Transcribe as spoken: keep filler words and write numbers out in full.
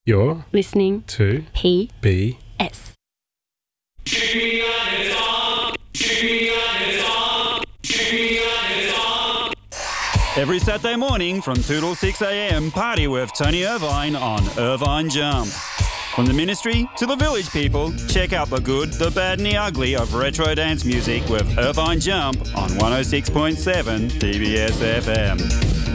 You're listening to P B S. Every Saturday morning from two till six a.m, party with Tony Irvine on Irvine Jump. From the ministry to the village people, check out the good, the bad and the ugly of retro dance music with Irvine Jump on one oh six point seven T B S F M.